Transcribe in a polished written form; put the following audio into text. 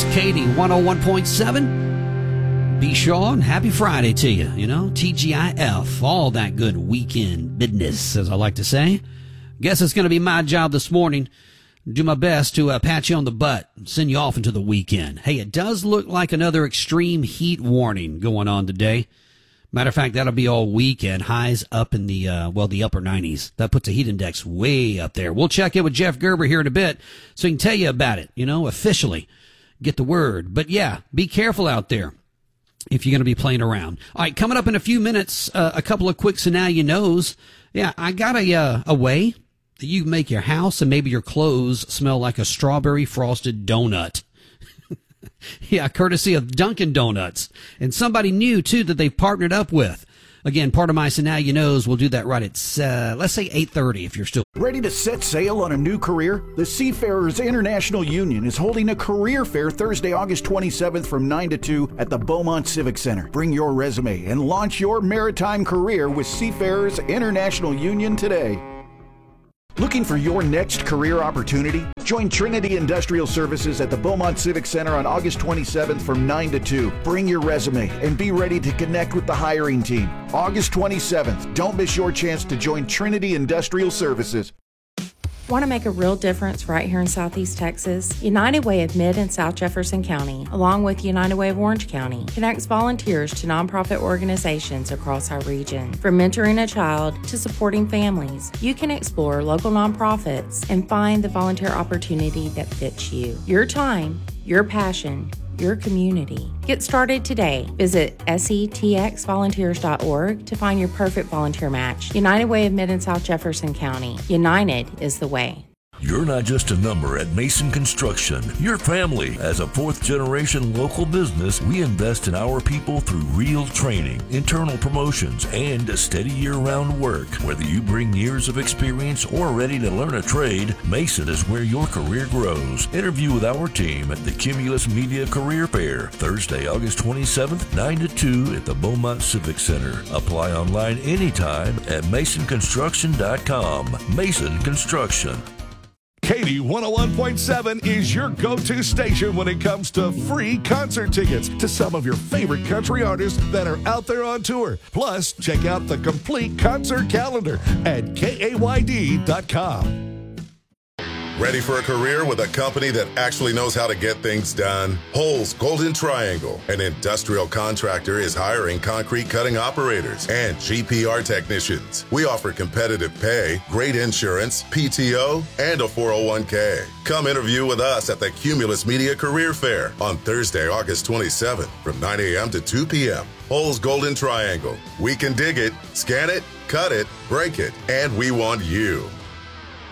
Katie 101.7. Be sure and happy Friday to you. You know, TGIF, all that good weekend business, as I like to say. Guess it's going to be my job this morning. Do my best to pat you on the butt and send you off into the weekend. Hey, it does look like another extreme heat warning going on today. Matter of fact, that'll be all weekend. Highs up in the upper 90s. That puts the heat index way up there. We'll check in with Jeff Gerber here in a bit so he can tell you about it, officially. Get the word. But yeah, be careful out there if you're going to be playing around. All right, coming up in a few minutes, a couple of quick so now you knows. Yeah, I got a way that you can make your house and maybe your clothes smell like a strawberry frosted donut. Yeah, courtesy of Dunkin' Donuts. And somebody new, too, that they've partnered up with. Again, part of my So Now You Knows, we'll do that right at, let's say 8:30 if you're still... Ready to set sail on a new career? The Seafarers International Union is holding a career fair Thursday, August 27th from 9 to 2 at the Beaumont Civic Center. Bring your resume and launch your maritime career with Seafarers International Union today. Looking for your next career opportunity? Join Trinity Industrial Services at the Beaumont Civic Center on August 27th from 9 to 2. Bring your resume and be ready to connect with the hiring team. August 27th. Don't miss your chance to join Trinity Industrial Services. Want to make a real difference right here in Southeast Texas? United Way of Mid and South Jefferson County, along with United Way of Orange County, connects volunteers to nonprofit organizations across our region. From mentoring a child to supporting families, you can explore local nonprofits and find the volunteer opportunity that fits you. Your time, your passion, your community. Get started today. Visit setxvolunteers.org to find your perfect volunteer match. United Way of Mid and South Jefferson County. United is the way. You're not just a number at Mason Construction. Your family. As a fourth-generation local business, we invest in our people through real training, internal promotions, and steady year-round work. Whether you bring years of experience or are ready to learn a trade, Mason is where your career grows. Interview with our team at the Cumulus Media Career Fair, Thursday, August 27th, 9 to 2 at the Beaumont Civic Center. Apply online anytime at masonconstruction.com. Mason Construction. Katie 101.7 is your go-to station when it comes to free concert tickets to some of your favorite country artists that are out there on tour. Plus, check out the complete concert calendar at KAYD.com. Ready for a career with a company that actually knows how to get things done? Holes Golden Triangle, an industrial contractor, is hiring concrete cutting operators and GPR technicians. We offer competitive pay, great insurance, PTO, and a 401k. Come interview with us at the Cumulus Media Career Fair on Thursday, August 27th from 9 a.m. to 2 p.m. Holes Golden Triangle. We can dig it, scan it, cut it, break it, and we want you.